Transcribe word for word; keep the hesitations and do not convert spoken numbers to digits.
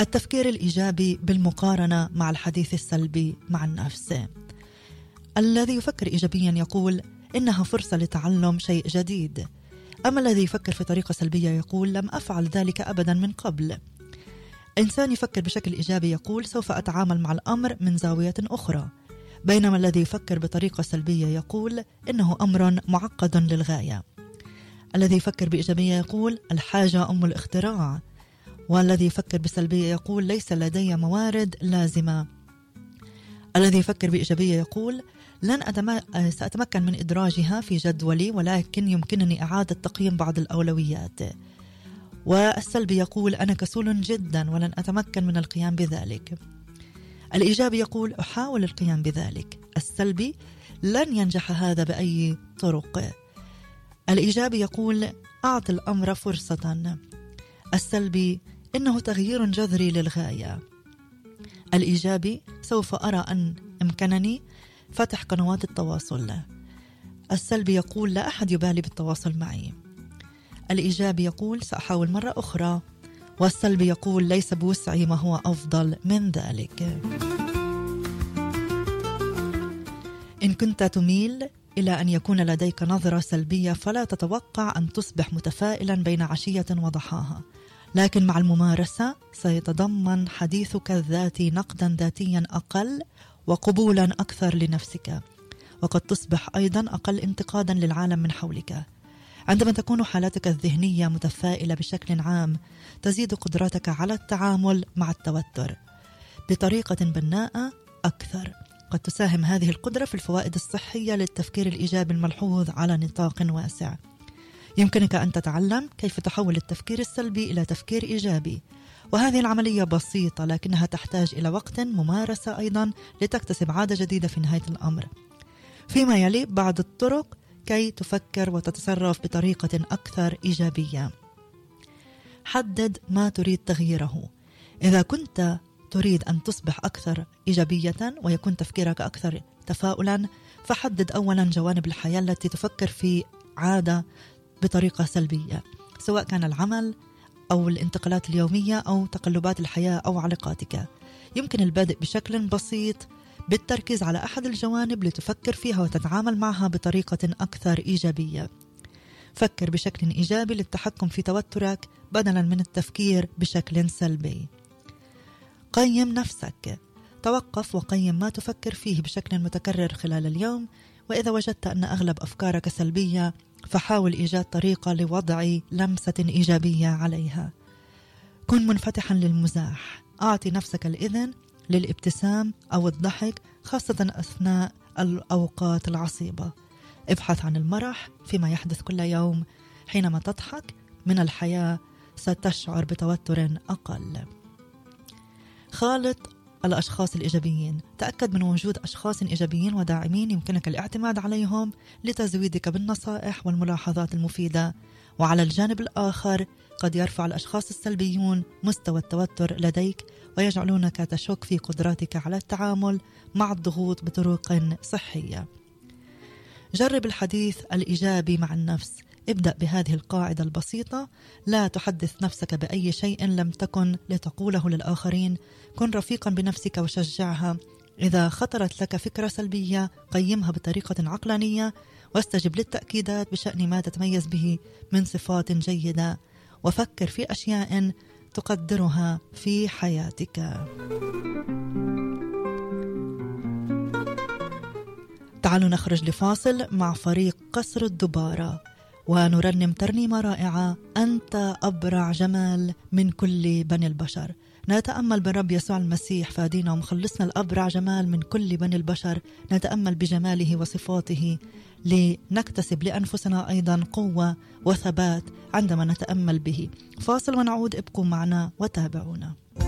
التفكير الإيجابي بالمقارنة مع الحديث السلبي مع النفس. الذي يفكر إيجابيا يقول إنها فرصة لتعلم شيء جديد، أما الذي يفكر في طريقة سلبية يقول لم أفعل ذلك أبدا من قبل. إنسان يفكر بشكل إيجابي يقول سوف أتعامل مع الأمر من زاوية أخرى، بينما الذي يفكر بطريقة سلبية يقول إنه أمر معقد للغاية. الذي يفكر بإيجابية يقول الحاجة أم الاختراع، والذي يفكر بسلبية يقول ليس لدي موارد لازمة. الذي يفكر بإيجابية يقول لن أتم... سأتمكن من إدراجها في جدولي، ولكن يمكنني إعادة تقييم بعض الأولويات. والسلبي يقول أنا كسول جدا ولن أتمكن من القيام بذلك. الإيجابي يقول أحاول القيام بذلك. السلبي لن ينجح هذا بأي طرق. الإيجابي يقول أعطي الأمر فرصة. السلبي إنه تغيير جذري للغاية. الإيجابي سوف أرى أن إمكنني فتح قنوات التواصل. السلبي يقول لا أحد يبالي بالتواصل معي. الإيجابي يقول سأحاول مرة أخرى. والسلبي يقول ليس بوسعي ما هو أفضل من ذلك. إن كنت تميل إلى أن يكون لديك نظرة سلبية فلا تتوقع أن تصبح متفائلا بين عشية وضحاها، لكن مع الممارسة سيتضمن حديثك الذاتي نقدا ذاتيا أقل وقبولا أكثر لنفسك، وقد تصبح أيضا أقل انتقادا للعالم من حولك. عندما تكون حالتك الذهنية متفائلة بشكل عام تزيد قدرتك على التعامل مع التوتر بطريقة بناءة أكثر. قد تساهم هذه القدرة في الفوائد الصحية للتفكير الإيجابي الملحوظ على نطاق واسع. يمكنك أن تتعلم كيف تحول التفكير السلبي إلى تفكير إيجابي، وهذه العملية بسيطة لكنها تحتاج إلى وقت ممارسة أيضا لتكتسب عادة جديدة في نهاية الأمر. فيما يلي بعض الطرق كي تفكر وتتصرف بطريقة أكثر إيجابية. حدد ما تريد تغييره. إذا كنت تريد أن تصبح أكثر إيجابية ويكون تفكيرك أكثر تفاؤلا، فحدد أولا جوانب الحياة التي تفكر في عادة بطريقة سلبية، سواء كان العمل أو الانتقالات اليومية أو تقلبات الحياة أو علاقاتك. يمكن البدء بشكل بسيط بالتركيز على أحد الجوانب لتفكر فيها وتتعامل معها بطريقة أكثر إيجابية. فكر بشكل إيجابي للتحكم في توترك بدلا من التفكير بشكل سلبي. قيم نفسك. توقف وقيم ما تفكر فيه بشكل متكرر خلال اليوم، وإذا وجدت أن أغلب أفكارك سلبية فحاول إيجاد طريقة لوضع لمسة إيجابية عليها. كن منفتحا للمزاح. أعطي نفسك الإذن للابتسام أو الضحك خاصة أثناء الأوقات العصيبة. ابحث عن المرح فيما يحدث كل يوم. حينما تضحك من الحياة ستشعر بتوتر أقل. خالط الأشخاص الإيجابيين. تأكد من وجود أشخاص إيجابيين وداعمين يمكنك الاعتماد عليهم لتزويدك بالنصائح والملاحظات المفيدة. وعلى الجانب الآخر قد يرفع الأشخاص السلبيون مستوى التوتر لديك ويجعلونك تشك في قدراتك على التعامل مع الضغوط بطرق صحية. جرب الحديث الإيجابي مع النفس. ابدأ بهذه القاعدة البسيطة: لا تحدث نفسك بأي شيء لم تكن لتقوله للآخرين. كن رفيقا بنفسك وشجعها. إذا خطرت لك فكرة سلبية قيمها بطريقة عقلانية واستجب للتأكيدات بشأن ما تتميز به من صفات جيدة، وفكر في أشياء تقدرها في حياتك. تعالوا نخرج لفاصل مع فريق قصر الدبارة ونرنم ترنيمة رائعة: أنت أبرع جمال من كل بني البشر. نتأمل بالرب يسوع المسيح فادينا ومخلصنا الأبرع جمال من كل بني البشر. نتأمل بجماله وصفاته لنكتسب لأنفسنا أيضا قوة وثبات عندما نتأمل به. فاصل ونعود. ابقوا معنا وتابعونا.